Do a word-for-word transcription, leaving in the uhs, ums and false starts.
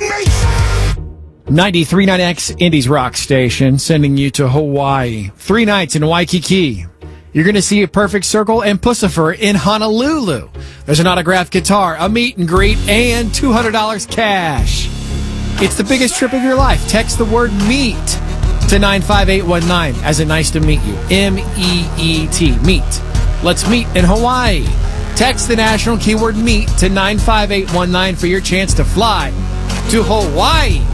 ninety-three point nine X Indies Rock Station, sending you to Hawaii. Three nights in Waikiki. You're going to see a Perfect Circle and Pussifer in Honolulu. There's an autographed guitar, a meet and greet, and two hundred dollars cash. It's the biggest trip of your life. Text the word MEET to nine five eight one nine as a nice to meet you. M E E T. Meet. Let's meet in Hawaii. Text the national keyword MEET to nine five eight one nine for your chance to fly to Hawaii.